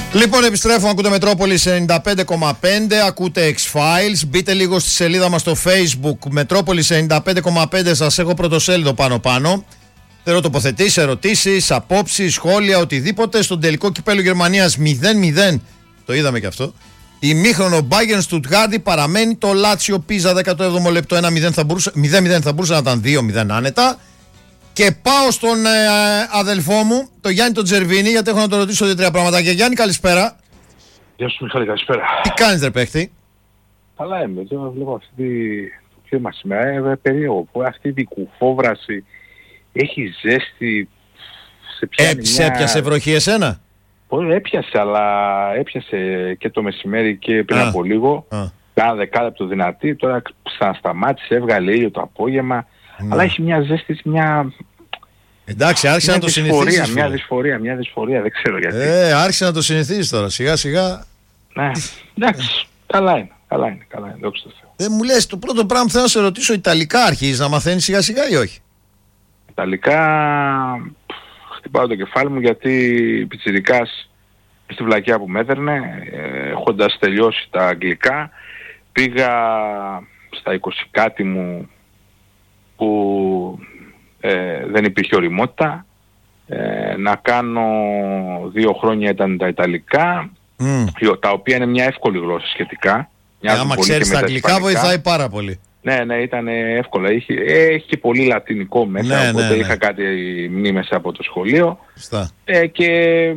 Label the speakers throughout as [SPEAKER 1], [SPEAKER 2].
[SPEAKER 1] Λοιπόν, επιστρέφω, ακούτε Μετρόπολης 95,5, ακούτε X-Files. Μπείτε λίγο στη σελίδα μας στο Facebook, Μετρόπολης 95,5, σας έχω πρωτοσέλιδο πάνω. Θέλω τοποθετήσεις, ερωτήσεις, απόψεις, σχόλια, οτιδήποτε. Στον τελικό κυπέλλου Γερμανίας 0-0, το είδαμε και αυτό. Ημίχρονο Bayern Stuttgart, παραμένει το Λάτσιο Πίζα 17ο λεπτό, 1-0 θα μπορούσε να ήταν 2-0 άνετα. Και πάω στον αδελφό μου, τον Γιάννη τον Τζερβίνη, γιατί έχω να τον ρωτήσω 2-3 πράγματα. Και Γιάννη, καλησπέρα.
[SPEAKER 2] Γεια σου Μιχάλη, καλησπέρα.
[SPEAKER 1] Τι κάνεις ρε παίχτη?
[SPEAKER 2] Καλά είμαι, εδώ βλέπω αυτή το κλίμα σήμερα, περίεργο, που αυτή η κουφόβραση έχει ζέστη, σε πιάνει
[SPEAKER 1] Έπιασε βροχή εσένα?
[SPEAKER 2] Έπιασε, αλλά έπιασε και το μεσημέρι και πριν από λίγο. Κάνα δεκάλεπτο δυνατή, τώρα ξανασταμάτησε, έβγαλε ήλιο το απόγευμα. Αλλά έχει μια ζέστη, μια...
[SPEAKER 1] Εντάξει, άρχισε να το συνηθίσεις.
[SPEAKER 2] Μια δυσφορία, δεν ξέρω γιατί.
[SPEAKER 1] Άρχισε να το συνηθίσεις τώρα, σιγά σιγά.
[SPEAKER 2] Ναι, εντάξει, καλά είναι, δόξα τω Θεώ.
[SPEAKER 1] Μου λες, το πρώτο πράγμα που θέλω να σε ρωτήσω, Ιταλικά αρχίζεις να μαθαίνεις σιγά σιγά ή όχι?
[SPEAKER 2] Ιταλικά χτυπάω το κεφάλι μου, γιατί πιτσιρικάς στη βλακιά που με έδερνε, έχοντας τελειώσει τα αγγλικά, πήγα στα 20 κάτι μου που δεν υπήρχε ωριμότητα, να κάνω 2 χρόνια ήταν τα Ιταλικά, τα οποία είναι μια εύκολη γλώσσα σχετικά.
[SPEAKER 1] Άμα ξέρεις τα αγγλικά βοηθάει πάρα πολύ.
[SPEAKER 2] Ναι, ήταν εύκολα. Έχει και πολύ λατινικό μέσα, οπότε είχα κάτι μνήμες από το σχολείο. Και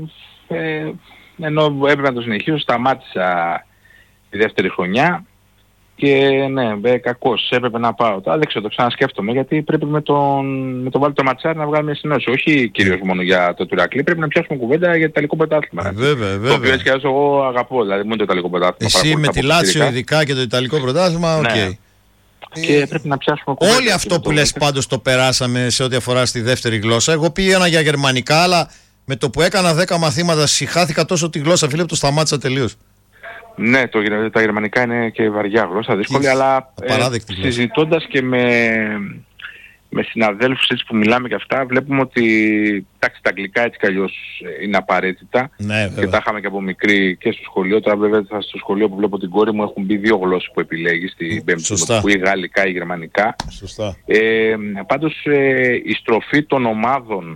[SPEAKER 2] ενώ έπρεπε να το συνεχίσω, σταμάτησα τη δεύτερη χρονιά. Και ναι, κακώς έπρεπε να πάω. Τώρα δεν ξέρω, το ξανασκέφτομαι, γιατί πρέπει με τον Βάλτο Ματσάρη να βγάλουμε μια συνόηση. Όχι κυρίως μόνο για το Τουρακλή, πρέπει να πιάσουμε κουβέντα για το Ιταλικό πρωτάθλημα.
[SPEAKER 1] Βέβαια.
[SPEAKER 2] Το οποίο έτσι κι αλλιώς εγώ αγαπώ, δηλαδή μόνο το Ιταλικό πρωτάθλημα.
[SPEAKER 1] Εσύ με τη Λάτσιο ειδικά και το Ιταλικό πρωτάθλημα, οκ.
[SPEAKER 2] Ναι. Και πρέπει να πιάσουμε κουβέντα.
[SPEAKER 1] Όλοι αυτό που λες πάντως το περάσαμε σε ό,τι αφορά στη δεύτερη γλώσσα. Εγώ πήγαινα για γερμανικά, αλλά με το που έκανα 10 μαθήματα συχάθηκα τόσο τη γλώσσα, φίλε, που το σταμάτησα τελείως.
[SPEAKER 2] Ναι, τα γερμανικά είναι και βαριά γλώσσα, δύσκολη, αλλά συζητώντας και με συναδέλφους έτσι που μιλάμε και αυτά, βλέπουμε ότι εντάξει, τα αγγλικά έτσι κι αλλιώς είναι απαραίτητα.
[SPEAKER 1] Ναι,
[SPEAKER 2] και τα είχαμε και από μικρή και στο σχολείο. Τώρα βέβαια στο σχολείο που βλέπω την κόρη μου έχουν μπει 2 γλώσσες που επιλέγει στην πέμπτη, που είναι γαλλικά ή γερμανικά.
[SPEAKER 1] Σωστά.
[SPEAKER 2] Πάντως η στροφή των ομάδων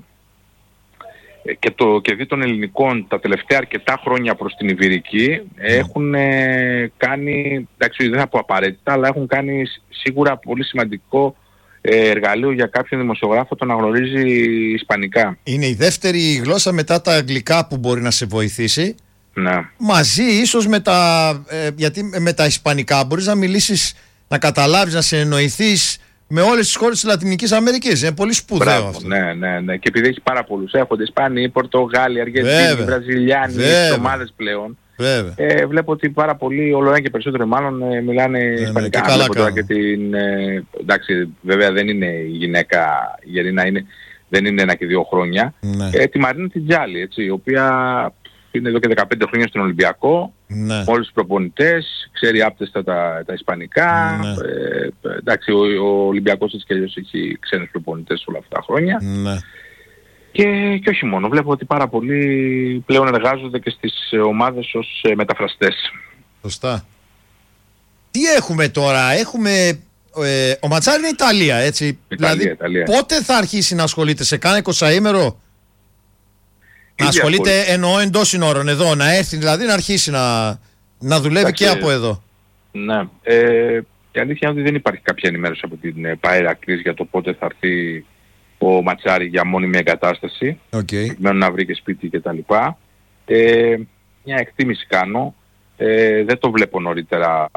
[SPEAKER 2] και δι των ελληνικών τα τελευταία αρκετά χρόνια προς την Ιβηρική έχουν κάνει, εντάξει δεν θα πω απαραίτητα, αλλά έχουν κάνει σίγουρα πολύ σημαντικό εργαλείο για κάποιον δημοσιογράφο το να γνωρίζει ισπανικά. Είναι η δεύτερη γλώσσα μετά τα αγγλικά που μπορεί να σε βοηθήσει. Ναι. Μαζί ίσως με γιατί με τα ισπανικά μπορείς να μιλήσεις, να καταλάβεις, να σε εννοηθείς με όλες τις χώρες της Λατινικής Αμερικής. Είναι πολύ σπουδαίο αυτό. Ναι. Και επειδή έχει πάρα πολλούς έχονται Ισπανοί, Πορτογάλοι, Αργεντίνοι, Βραζιλιάνοι, ομάδες πλέον. Βλέπω ότι πάρα πολλοί, όλο ένα και περισσότερο μάλλον, μιλάνε ισπανικά. Βλέπω τώρα και εντάξει, βέβαια δεν είναι η γυναίκα, γιατί δεν είναι 1 και 2 χρόνια. Τη Μαρίνα Τιτζάλη, έτσι, η οποία είναι εδώ και 15 χρόνια στον Ολυμπιακό, όλους τους προπονητές, ξέρει άπτεστα τα ισπανικά. Εντάξει, ο Ολυμπιακός έτσι και αλλιώς έχει ξένους προπονητές όλα αυτά τα χρόνια. Και όχι μόνο, βλέπω ότι πάρα πολλοί πλέον εργάζονται και στις ομάδες ως μεταφραστές. Σωστά. Τι έχουμε τώρα, ο Ματσάρη είναι Ιταλία, έτσι. Ιταλία. Πότε θα αρχίσει να ασχολείται, σε κάνα 20ήμερο? Να ασχολείται, εννοώ εντός συνόρων, εδώ, να έρθει δηλαδή, να αρχίσει να δουλεύει και από εδώ. Ναι. Η αλήθεια είναι ότι δεν υπάρχει κάποια ενημέρωση από την ΠΑΕΡΑΚΛΙΣ για το πότε θα έρθει ο Ματσάρη για μόνιμη εγκατάσταση, προκειμένου να βρει και σπίτι κτλ. Μια εκτίμηση κάνω, δεν το βλέπω νωρίτερα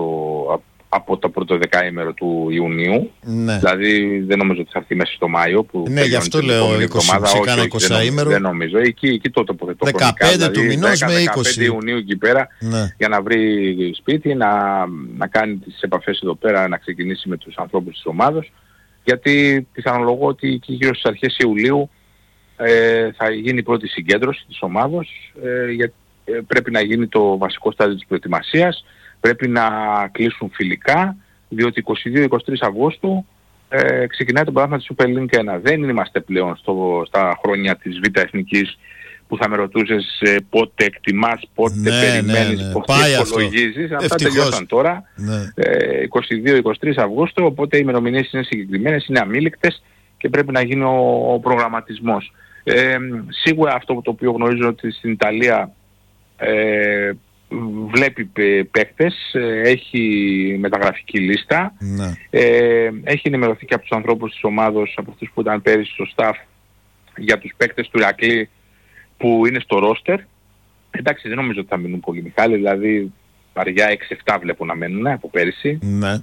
[SPEAKER 2] από το πρώτο δεκαήμερο του Ιουνίου. Δηλαδή δεν νομίζω ότι θα έρθει μέσα στο Μάιο. Που γι' αυτό λέω 20ήμερο. Δεν νομίζω. Εκεί το τοποθετώ. 15 του μηνός με 20. 15 Ιουνίου εκεί πέρα, για να βρει σπίτι, να κάνει τις επαφές εδώ πέρα, να ξεκινήσει με τους ανθρώπους της ομάδας. Γιατί πιθανολογώ ότι εκεί γύρω στις αρχές Ιουλίου θα γίνει η πρώτη συγκέντρωση της ομάδος. Πρέπει να γίνει το βασικό στάδιο της προετοιμασίας. Πρέπει να κλείσουν φιλικά, διότι 22-23 Αυγούστου ξεκινάει το πρόγραμμα της Super League 1. Δεν είμαστε πλέον στα χρόνια της Β' Εθνικής που θα με ρωτούσες πότε εκτιμάς, πότε περιμένεις, πότε υπολογίζεις. Αυτά τελειώσαν τώρα, 22-23 Αυγούστου, οπότε οι ημερομηνίες είναι συγκεκριμένες, είναι αμήλικτες και πρέπει να γίνει ο προγραμματισμός. Σίγουρα αυτό το οποίο γνωρίζω ότι στην Ιταλία βλέπει παίκτες, έχει μεταγραφική λίστα, έχει ενημερωθεί και από τους ανθρώπους της ομάδος, από αυτούς που ήταν πέρυσι στο staff, για τους παίκτες του Ηρακλή που είναι στο ρόστερ. Εντάξει, δεν νομίζω ότι θα μείνουν πολύ, Μιχάλη, δηλαδή βαριά 6-7 βλέπω να μένουν από πέρυσι.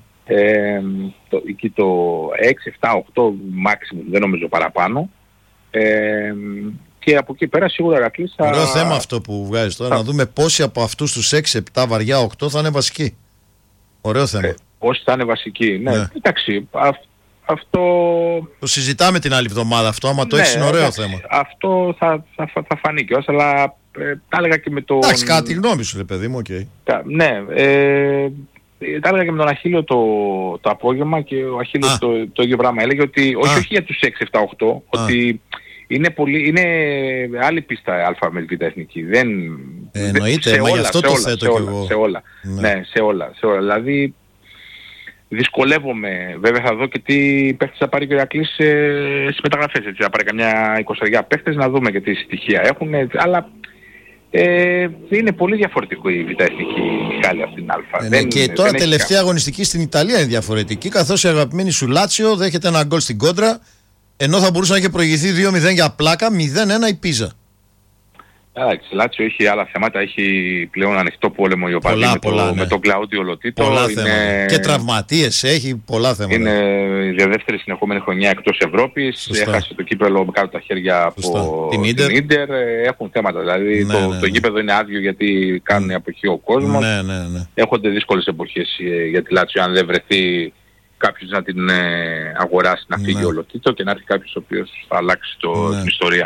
[SPEAKER 2] Εκεί το 6-7-8 maximum, δεν νομίζω παραπάνω. Και από εκεί πέρα σίγουρα Ηρακλής θα...
[SPEAKER 1] Ωραίο θέμα αυτό που βγάζεις τώρα, να δούμε πόσοι από αυτούς τους 6-7 βαριά 8 θα είναι βασικοί. Ωραίο θέμα.
[SPEAKER 2] Πόσοι θα είναι βασικοί, ναι. Εντάξει, αυτό...
[SPEAKER 1] Το συζητάμε την άλλη εβδομάδα αυτό, άμα το έχεις είναι ωραίο θέμα.
[SPEAKER 2] Αυτό θα φανεί κιόλας, αλλά τα έλεγα και με τον...
[SPEAKER 1] Εντάξει, κάτι γνώμη σου, ρε παιδί μου, οκ.
[SPEAKER 2] Ναι, τα έλεγα και με τον Αχίλιο το απόγευμα και ο Αχίλιος το ίδιο πράγμα έλεγε ότι όχι για τους 6-7-8, ότι είναι άλλη πίστα Α με Β εθνική.
[SPEAKER 1] Εννοείται, μα γι' αυτό το θέτω κι εγώ.
[SPEAKER 2] Σε όλα. Ναι, σε όλα. Δηλαδή δυσκολεύομαι. Βέβαια θα δω και τι παίχτες θα πάρει και ο Ηρακλής στις μεταγραφές. Έτσι, θα πάρει καμιά 20 παίχτες να δούμε και τι στοιχεία έχουν. Αλλά είναι πολύ διαφορετικό η Β' Εθνική, Μιχάλη, από την Α.
[SPEAKER 1] Και τώρα τελευταία αγωνιστική στην Ιταλία είναι διαφορετική, καθώς η αγαπημένη σου Λάτσιο δέχεται ένα γκολ στην κόντρα, ενώ θα μπορούσε να έχει προηγηθεί 2-0 για πλάκα, 0-1 η Πίζα.
[SPEAKER 2] Εντάξει, η Λάτσιο έχει άλλα θέματα, έχει πλέον ανοιχτό πόλεμο η οπαδή με τον Κλαούντιο Λοτίτο.
[SPEAKER 1] Πολλά θέματα. Και τραυματίες, έχει πολλά θέματα.
[SPEAKER 2] Είναι η δεύτερη συνεχόμενη χρονιά εκτός Ευρώπης. Έχασε το κύπελλο με κάτω τα χέρια από την Ίντερ. Έχουν θέματα. Δηλαδή το γήπεδο είναι άδειο γιατί κάνουν αποχή ο κόσμος. Έχονται δύσκολες εποχές για τη Λάτσιο αν δεν βρεθεί κάποιος να την αγοράσει, να φύγει ο Λοτίτο και να έρθει κάποιος ο οποίος θα αλλάξει την ιστορία.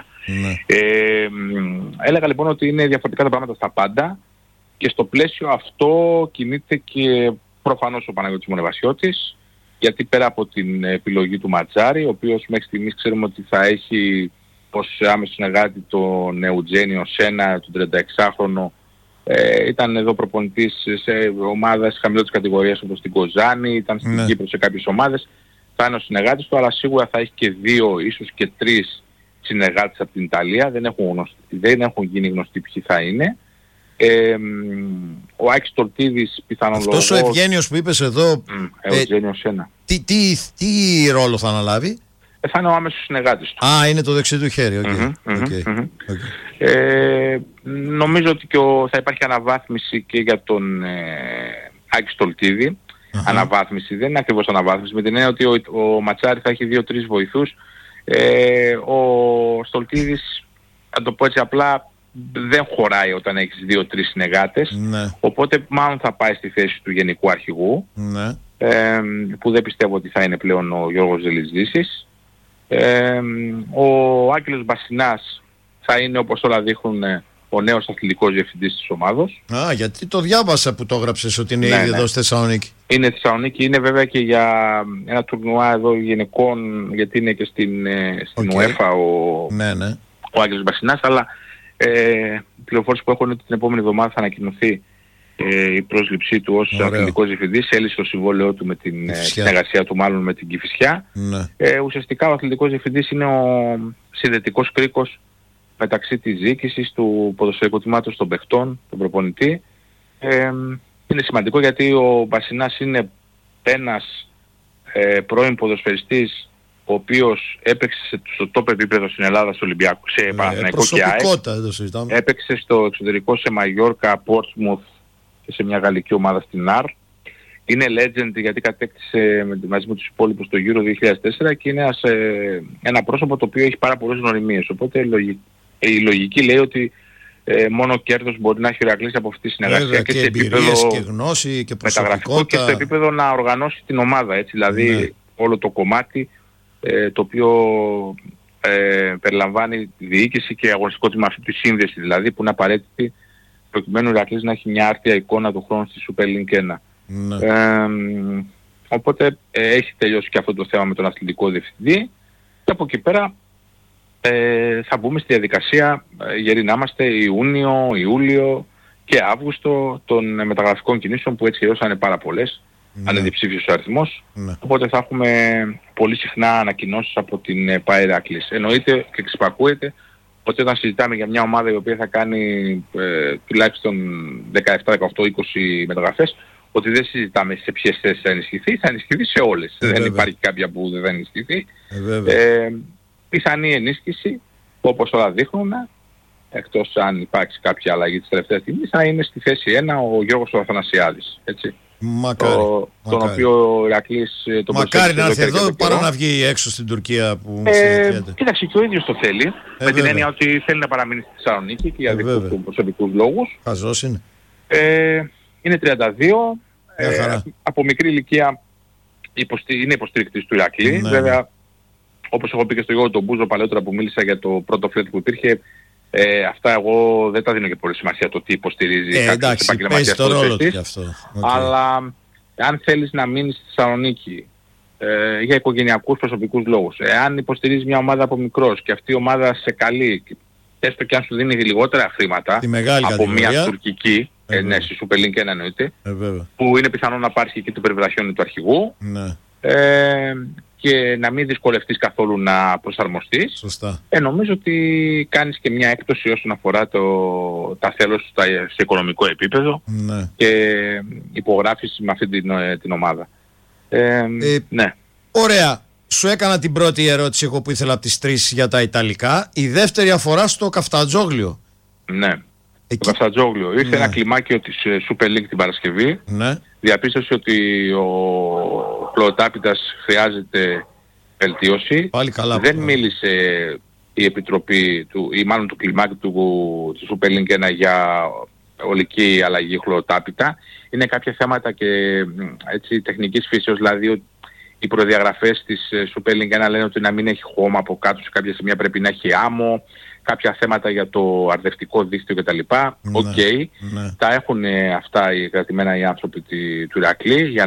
[SPEAKER 2] Έλεγα λοιπόν ότι είναι διαφορετικά τα πράγματα στα πάντα και στο πλαίσιο αυτό κινείται και προφανώς ο Παναγιώτης Μονεβασιώτης, γιατί πέρα από την επιλογή του Ματζάρη, ο οποίος μέχρι στιγμής ξέρουμε ότι θα έχει ως άμεσο συνεργάτη τον Εουτζένιο Σένα, τον 36χρονο, ήταν εδώ προπονητής σε ομάδες χαμηλότερης κατηγορίας όπως την Κοζάνη, ήταν στην Κύπρο σε κάποιες ομάδες, θα είναι ο συνεργάτης του, αλλά σίγουρα θα έχει και 2, ίσως και 3 συνεργάτες από την Ιταλία, δεν έχουν γίνει γνωστοί ποιοι θα είναι. Ο Άκης Τολτίδης πιθανολογώ...
[SPEAKER 1] Αυτός ο Ευγένιος που είπες εδώ,
[SPEAKER 2] Ευγένιος Σένα.
[SPEAKER 1] Τι ρόλο θα αναλάβει?
[SPEAKER 2] Θα είναι ο άμεσος συνεργάτης του.
[SPEAKER 1] Είναι το δεξί του χέρι.
[SPEAKER 2] Νομίζω ότι θα υπάρχει αναβάθμιση και για τον Άκη Στολτίδη. Αναβάθμιση, δεν είναι ακριβώς αναβάθμιση, με την έννοια ότι ο Ματσάρη θα έχει 2-3 βοηθούς. Ο Στολτίδης, να το πω έτσι απλά, δεν χωράει όταν έχεις 2-3 συνεργάτες. Οπότε μάλλον θα πάει στη θέση του γενικού αρχηγού, που δεν πιστεύω ότι θα είναι πλέον ο Γιώργος Ζελιζήσης. Ο Άγγελος Μπασινάς θα είναι, όπως όλα δείχνουν, ο νέος αθλητικός διευθυντής της ομάδος.
[SPEAKER 1] Γιατί το διάβασα που το έγραψες ότι είναι ήδη εδώ στη Θεσσαλονίκη.
[SPEAKER 2] Είναι Θεσσαλονίκη, είναι βέβαια και για ένα τουρνουά εδώ γυναικών, γιατί είναι και στην UEFA ο Άγγελος Μπασινάς, αλλά οι πληροφορίες που έχω είναι ότι την επόμενη εβδομάδα θα ανακοινωθεί η πρόσληψή του ως αθλητικός διευθυντής, έλυσε το συμβόλαιό του με την συνεργασία του μάλλον με την Κηφισιά. Ουσιαστικά ο αθλητικός διευθυντής είναι ο συνδετικός κρίκος μεταξύ της διοίκησης, του ποδοσφαιρικού τμήματος των παιχτών, τον προπονητή. Είναι σημαντικό γιατί ο Μπασινάς είναι ένας πρώην ποδοσφαιριστής ο οποίος έπαιξε στο top επίπεδο στην Ελλάδα, στο Ολυμπιακό, σε Παναθηναϊκό και ΑΕΚ. Έπαιξε στο εξωτερικό σε Μαγιόρκα, Πόρτσμουθ και σε μια γαλλική ομάδα στην ΑΡ. Είναι legend γιατί κατέκτησε μαζί με τους υπόλοιπους το Euro 2004 και είναι ένα πρόσωπο το οποίο έχει πάρα πολλές γνωριμίες. Οπότε η λογική λέει ότι μόνο κέρδος μπορεί να έχει ο Ηρακλής από αυτή τη συνεργασία
[SPEAKER 1] και σε επίπεδο και γνώση και
[SPEAKER 2] μεταγραφικό και στο επίπεδο να οργανώσει την ομάδα. Έτσι, δηλαδή όλο το κομμάτι το οποίο περιλαμβάνει διοίκηση και αγωνιστικό τμήμα, αυτή τη σύνδεση δηλαδή που είναι απαραίτητη προκειμένου ο Ηρακλής να έχει μια άρτια εικόνα του χρόνου στη Super League 1. Οπότε έχει τελειώσει και αυτό το θέμα με τον αθλητικό διευθυντή και από εκεί πέρα θα μπούμε στη διαδικασία, γεροί να είμαστε, Ιούνιο, Ιούλιο και Αύγουστο των μεταγραφικών κινήσεων που έτσι θα είναι πάρα πολλές. Αν είναι διψήφιος ο αριθμός. Οπότε θα έχουμε πολύ συχνά ανακοινώσεις από την ΠΑΕ Ηράκλειας. Εννοείται και εξυπακούεται ότι όταν συζητάμε για μια ομάδα η οποία θα κάνει τουλάχιστον 17, 18, 20 μεταγραφές, ότι δεν συζητάμε σε ποιες θέσεις θα ενισχυθεί σε όλες. Δεν υπάρχει κάποια που δεν θα ενισχυθεί. Πιθανή ενίσχυση, όπως όλα δείχνουν, εκτός αν υπάρξει κάποια αλλαγή της τελευταίας στιγμής, θα είναι στη θέση 1 ο Γιώργος Αθανασιάδης. Έτσι.
[SPEAKER 1] Μακάρι.
[SPEAKER 2] Τον οποίο ο Ηρακλής τον
[SPEAKER 1] μακάρι να έρθει εδώ παρά να βγει έξω στην Τουρκία που
[SPEAKER 2] κοίταξε, και ο ίδιος το θέλει, με την έννοια ότι θέλει να παραμείνει στη Θεσσαλονίκη και για δικούς του προσωπικούς λόγους.
[SPEAKER 1] Χαζός είναι.
[SPEAKER 2] Είναι 32, από μικρή ηλικία είναι υποστήρικτης του Ηρακλή. Βέβαια, όπως έχω πει και στο Γιώργο τον Μπούζο παλαιότερα που μίλησα για το πρώτο φλερτ που υπήρχε, αυτά εγώ δεν τα δίνω και πολύ σημασία το τι υποστηρίζει κάποιος επαγγελματίας του. Αλλά αν θέλεις να μείνεις στη Θεσσαλονίκη για οικογενειακούς προσωπικούς λόγους, εάν υποστηρίζει μια ομάδα από μικρός και αυτή η ομάδα σε καλεί, έστω και αν σου δίνει λιγότερα χρήματα από μια τουρκική, ναι, στη Super League 1 εννοείται, που είναι πιθανό να πάρει εκεί το περιβραχιόνι του αρχηγού, και να μην δυσκολευτείς καθόλου να προσαρμοστείς. Νομίζω ότι κάνεις και μια έκπτωση όσον αφορά τα θέλω σε οικονομικό επίπεδο και υπογράφεις με αυτή την ομάδα. Ναι.
[SPEAKER 1] Ωραία. Σου έκανα την πρώτη ερώτηση εγώ που ήθελα από τις 3 για τα Ιταλικά. Η δεύτερη αφορά στο Καφτατζόγλιο.
[SPEAKER 2] Ναι. Το Καφτατζόγλιο. Ήρθε ένα κλιμάκιο της Super League την Παρασκευή. Διαπίστωσε ότι ο Χλωοτάπητας χρειάζεται βελτίωση. Δεν μίλησε η επιτροπή ή μάλλον το κλιμάκι του Super League 1 για ολική αλλαγή Χλωοτάπητα. Είναι κάποια θέματα και έτσι τεχνικής φύσεως, δηλαδή οι προδιαγραφές της Super League 1 λένε ότι να μην έχει χώμα από κάτω, σε κάποια σημεία πρέπει να έχει άμμο, κάποια θέματα για το αρδευτικό δίκτυο κτλ. Τα έχουν αυτά οι κρατημένα οι άνθρωποι του Ηρακλή για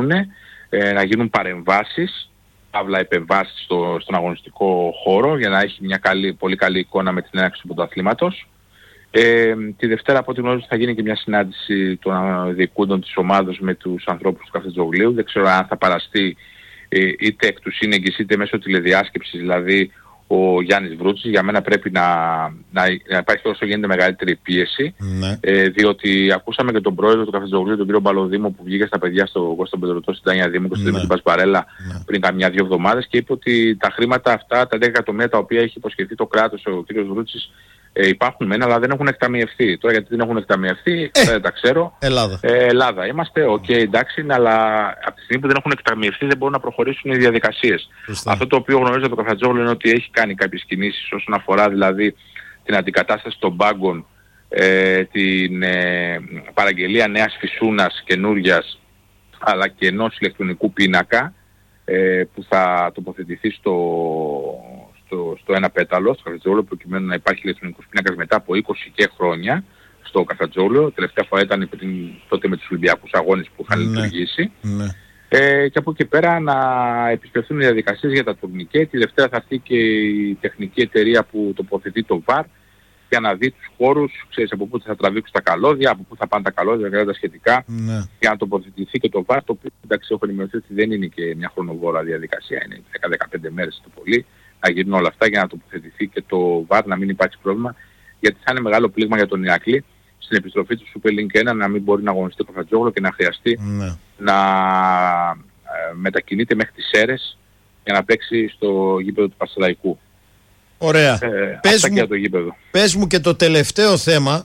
[SPEAKER 2] να γίνουν παρεμβάσεις, παύλα επεμβάσεις στον αγωνιστικό χώρο, για να έχει μια πολύ καλή εικόνα με την έναρξη του πρωταθλήματος. Τη Δευτέρα από ό,τι γνωρίζω θα γίνει και μια συνάντηση των διοικούντων της ομάδος με τους ανθρώπους του Καφτατζογλίου. Δεν ξέρω αν θα παραστεί είτε εκ του σύνεγγυς είτε μέσω τηλεδιάσκεψης, δηλαδή ο Γιάννης Βρούτσης. Για μένα πρέπει να υπάρχει όσο γίνεται μεγαλύτερη πίεση, διότι ακούσαμε και τον πρόεδρο του Καφτατζογλίου, τον κύριο Μπαλοδήμο, που βγήκε στα παιδιά στον Κώστα Πετρωτό στην Τάνια Δήμου και στην Δημήτρη Πασπαρέλα πριν καμιά 2 εβδομάδες και είπε ότι τα χρήματα αυτά, τα 10 εκατομμύρια τα οποία έχει υποσχεθεί το κράτος ο κύριος Βρούτσης, υπάρχουν μένα, αλλά δεν έχουν εκταμιευθεί. Τώρα γιατί δεν έχουν εκταμιευθεί, δεν τα ξέρω. Ελλάδα είμαστε, εντάξει, αλλά από τη στιγμή που δεν έχουν εκταμιευθεί δεν μπορούν να προχωρήσουν οι διαδικασίες. Αυτό το οποίο γνωρίζω από το Καφτατζόγλιο είναι ότι έχει κάνει κάποιες κινήσεις όσον αφορά δηλαδή την αντικατάσταση των μπάγκων, την παραγγελία νέας φυσούνας καινούριας, αλλά και ενός ηλεκτρονικού πίνακα που θα τοποθετηθεί στο ένα πέταλο, στο Καφτατζόγλιο, προκειμένου να υπάρχει ηλεκτρονικός πίνακας μετά από 20 και χρόνια στο Καφτατζόγλιο. Τελευταία φορά ήταν τότε με τους Ολυμπιακούς Αγώνες που είχαν λειτουργήσει. Και από εκεί πέρα να επισπευθούν οι διαδικασίες για τα τουρνικέ. Τη Δευτέρα θα έρθει και η τεχνική εταιρεία που τοποθετεί το VAR για να δει τους χώρους, ξέρεις από πού θα τραβήξουν τα καλώδια, από πού θα πάνε τα καλώδια και τα σχετικά, για να τοποθετηθεί και το VAR, το οποίο εντάξει έχω ενημερωθεί ότι δεν είναι και μια χρονοβόρα διαδικασία, είναι 10-15 μέρες το πολύ. Να γίνουν όλα αυτά για να τοποθετηθεί και το VAR, να μην υπάρξει πρόβλημα, γιατί θα είναι μεγάλο πλήγμα για τον Ηρακλή στην επιστροφή του Super League 1 να μην μπορεί να αγωνιστεί το Καφτατζόγλιο και να χρειαστεί να μετακινείται μέχρι τις Σέρρες για να παίξει στο γήπεδο του Πασσαλαϊκού.
[SPEAKER 1] Ωραία. Πες μου και το τελευταίο θέμα,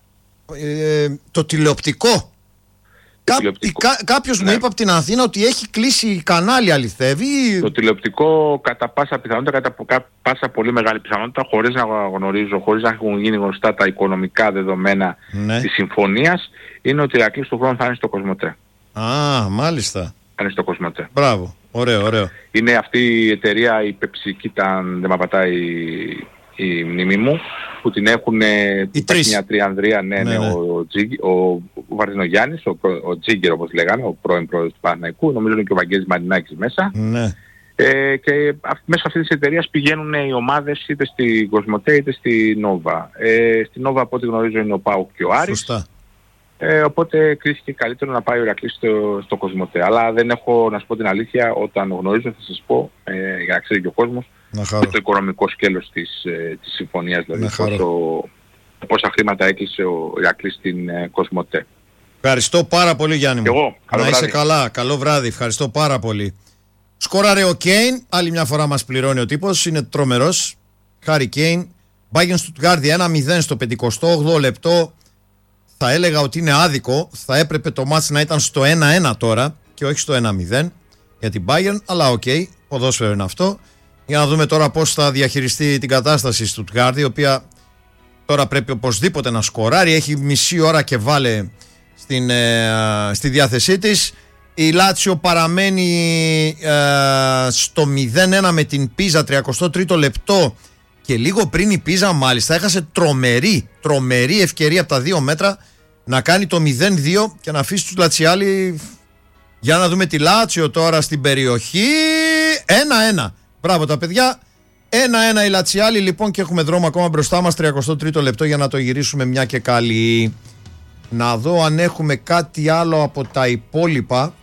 [SPEAKER 1] το τηλεοπτικό. Κάποιος μου είπε από την Αθήνα ότι έχει κλείσει κανάλι, αληθεύει?
[SPEAKER 2] Το τηλεοπτικό κατά πάσα πιθανότητα, κατά πάσα πολύ μεγάλη πιθανότητα, χωρίς να γνωρίζω, χωρίς να έχουν γίνει γνωστά τα οικονομικά δεδομένα της συμφωνίας, είναι ότι η Ηρακλής του χρόνου θα είναι στο Κοσμοτέ.
[SPEAKER 1] Μάλιστα.
[SPEAKER 2] Θα είναι στο Κοσμοτέ.
[SPEAKER 1] Μπράβο. Ωραίο. Είναι
[SPEAKER 2] αυτή η εταιρεία, η Πεψική, αν δεν με απατάει η μνήμη μου, που την έχουν μια τριανδρία, ο Βαρδινογιάννης, ο Τζίγκερ όπως λέγανε, ο πρώην πρόεδρος του Παναθηναϊκού, νομίζω είναι και ο Βαγγέλης Μαρινάκης μέσα. Και μέσω αυτής της εταιρείας πηγαίνουν οι ομάδες είτε στην Κοσμοτέ είτε στη Νόβα. Στη Νόβα από ό,τι γνωρίζω είναι ο ΠΑΟΚ και ο Άρης.
[SPEAKER 1] Σωστά.
[SPEAKER 2] Οπότε κρίθηκε καλύτερο να πάει ο Ηρακλής στο Κοσμοτέ. Αλλά δεν έχω, να σου πω την αλήθεια, όταν γνωρίζω θα σας πω, για να ξέρει και ο κόσμος, το οικονομικό σκέλος της συμφωνίας, δηλαδή πόσα χρήματα έκλεισε ο Ηρακλής στην Κοσμοτέ.
[SPEAKER 1] Ευχαριστώ πάρα πολύ, Γιάννη μου.
[SPEAKER 2] Εγώ,
[SPEAKER 1] να είσαι καλά, καλό βράδυ, ευχαριστώ πάρα πολύ. Σκόραρε ο Κέιν, άλλη μια φορά μας πληρώνει ο τύπος, είναι τρομερός. Χάρι Κέιν, Bayern Stuttgart 1-0 στο 58 λεπτό. Θα έλεγα ότι είναι άδικο, θα έπρεπε το μάτς να ήταν στο 1-1 τώρα και όχι στο 1-0 για την Bayern, αλλά οκ, ποδόσφαιρο είναι αυτό. Για να δούμε τώρα πώς θα διαχειριστεί την κατάσταση η Stuttgart, η οποία τώρα πρέπει οπωσδήποτε να σκοράρει, έχει μισή ώρα και βάλε στη διάθεσή της. Η Λάτσιο παραμένει στο 0-1 με την Πίζα, 33ο λεπτό, και λίγο πριν η Πίζα μάλιστα έχασε τρομερή ευκαιρία από τα 2 μέτρα να κάνει το 0-2 και να αφήσει τους Λατσιάλοι. Για να δούμε τη Λάτσιο τώρα στην περιοχή. 1-1. Μπράβο τα παιδιά. 1-1 η Λατσιάλοι λοιπόν, και έχουμε δρόμο ακόμα μπροστά μας, 33ο λεπτό για να το γυρίσουμε μια και καλή. Να δω αν έχουμε κάτι άλλο από τα υπόλοιπα.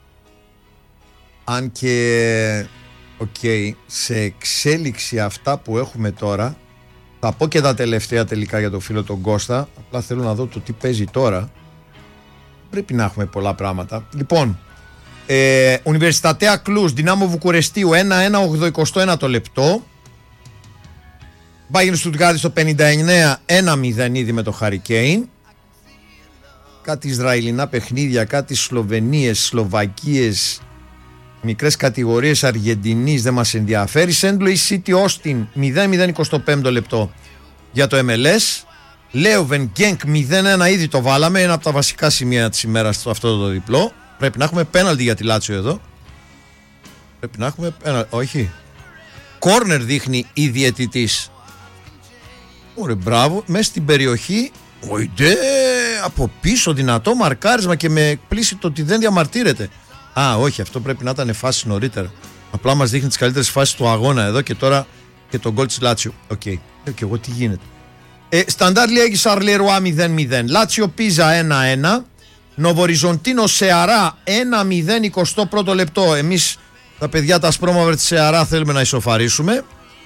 [SPEAKER 1] Αν και σε εξέλιξη αυτά που έχουμε τώρα. Θα πω και τα τελευταία τελικά για το φίλο τον Κώστα. Απλά θέλω να δω το τι παίζει τώρα. Πρέπει να έχουμε πολλά πράγματα. Λοιπόν, Universitatea Cluj, Δυνάμο Βουκουρεστίου 1-1, 81 λεπτό. Bayern Stuttgart στο 59, 1-0 ήδη με το Harry Kane. Κάτι Ισραηλινά παιχνίδια, κάτι Σλοβενίες, Σλοβακίες, μικρές κατηγορίες Αργεντινής, δεν μας ενδιαφέρει. St. Louis City Austin 0-0, 25 λεπτό για το MLS. Λέοβεν Γκένκ 0-1, ήδη το βάλαμε, ένα από τα βασικά σημεία της ημέρας στο αυτό το διπλό. Πρέπει να έχουμε πέναλτι για τη Λάτσιο εδώ. Πρέπει να έχουμε πέναλτι, όχι. Κόρνερ δείχνει η διαιτητής. Ωραία, μπράβο, μέσα στην περιοχή. Οϊντε, από πίσω δυνατό μαρκάρισμα και με εκπλήσει το ότι δεν διαμαρτύρεται. Α, όχι, αυτό πρέπει να ήταν φάση νωρίτερα. Απλά μας δείχνει τις καλύτερες φάσεις του αγώνα εδώ και τώρα και τον γκολ της Λάτσιο. Οκ, και εγώ τι γίνεται. Σταντάρ Λιέγη Σαρλερουά 0-0. Λάτσιο Πίζα 1-1. Νοβοριζοντίνο Σεαρά 1-0, 21ο λεπτό. Εμείς τα παιδιά τα ασπρόμαυρα της Σεαρά θέλουμε να ισοφαρίσουμε.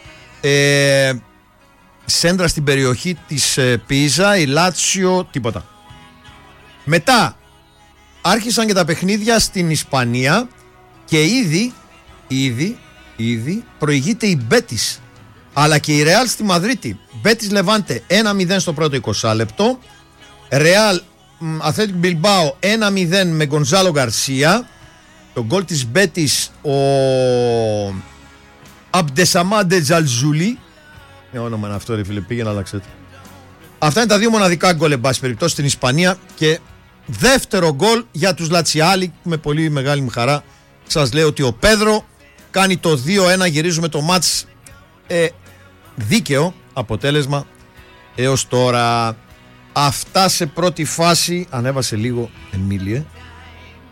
[SPEAKER 1] Σέντρα στην περιοχή της Πίζα, η Λάτσιο τίποτα. Μετά άρχισαν και τα παιχνίδια στην Ισπανία και ήδη προηγείται η Μπέτις, αλλά και η Ρεάλ στη Μαδρίτη. Μπέτις Λεβάντε 1-0 στο πρώτο 20 λεπτό. Ρεάλ Αθλέτικο Μπιλμπάο 1-0 με Γκονζάλο Γκαρσία. Το γκολ της Μπέτις ο Αμπτεσαμάντε Τζαλζούλη. Όνομα είναι αυτό ρε φίλε, πήγαινε άλλαξε το. Αυτά είναι τα δύο μοναδικά γκολ εν πάση περιπτώσει στην Ισπανία. Και δεύτερο γκολ για τους Λατσιάλοι, με πολύ μεγάλη μου χαρά σας λέω ότι ο Πέδρο κάνει το 2-1. Γυρίζουμε το μάτς δίκαιο αποτέλεσμα έως τώρα. Αυτά σε πρώτη φάση. Ανέβασε λίγο Εμίλιε.